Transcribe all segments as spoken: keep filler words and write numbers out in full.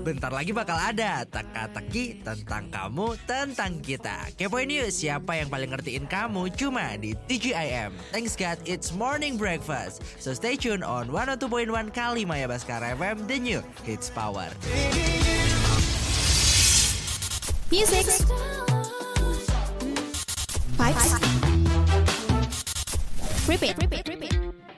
Bentar lagi bakal ada teka-teki tentang kamu, tentang kita. Kepoin yuk siapa yang paling ngertiin kamu cuma di T G I M. Thanks God, it's morning breakfast. So stay tuned on one oh two point one Kalimaya Baskara F M, the new hits power. Music Vibes Repeat, repeat, repeat.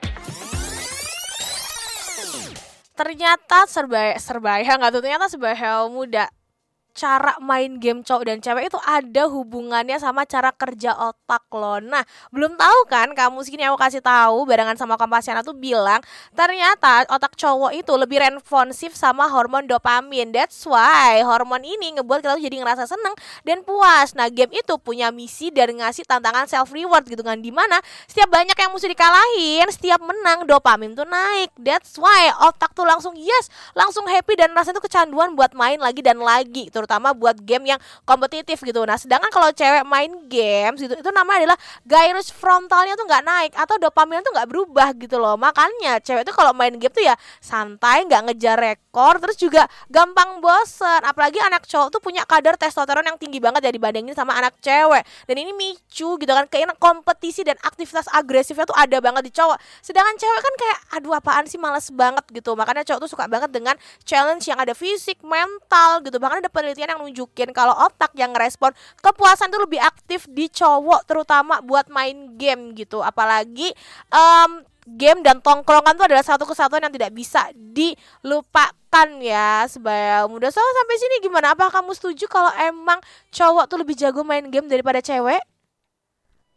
Ternyata serba serbaya nggak tuh ternyata serbaya muda cara main game cowok dan cewek itu ada hubungannya sama cara kerja otak lo. Nah, belum tahu kan kamu sini aku kasih tahu barengan sama Kompasiana tuh bilang ternyata otak cowok itu lebih responsif sama hormon dopamin. That's why hormon ini ngebuat kita tuh jadi ngerasa seneng dan puas. Nah, game itu punya misi dan ngasih tantangan self reward gitu kan, dimana setiap banyak yang mesti dikalahin, setiap menang dopamin tuh naik. That's why otak tuh langsung yes, langsung happy dan rasanya tuh kecanduan buat main lagi dan lagi, terutama buat game yang kompetitif gitu. Nah, sedangkan kalau cewek main games gitu, itu namanya adalah gyrus frontalnya tuh nggak naik atau dopamin tuh nggak berubah gitu loh. Makanya cewek tuh kalau main game tuh ya santai, nggak ngejar rekor, terus juga gampang bosen. Apalagi anak cowok tuh punya kadar testosteron yang tinggi banget ya dibandingin sama anak cewek. Dan ini micu gitu kan, keinginan kompetisi dan aktivitas agresifnya tuh ada banget di cowok. Sedangkan cewek kan kayak aduh apaan sih, males banget gitu. Makanya cowok tuh suka banget dengan challenge yang ada fisik, mental gitu. Bahkan ada penelitian yang nunjukin kalau otak yang ngerespon kepuasan tuh lebih aktif di cowok, terutama buat main game gitu. Apalagi um, game dan tongkrongan tuh adalah satu kesatuan yang tidak bisa dilupakan ya sebaya muda. So sampai sini gimana? Apa kamu setuju kalau emang cowok tuh lebih jago main game daripada cewek?